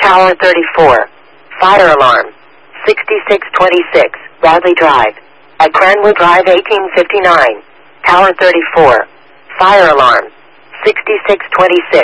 Tower 34. Fire alarm. 6626, Bradley Drive. At Cranwood Drive 1859. Tower 34. Fire alarm. 6626.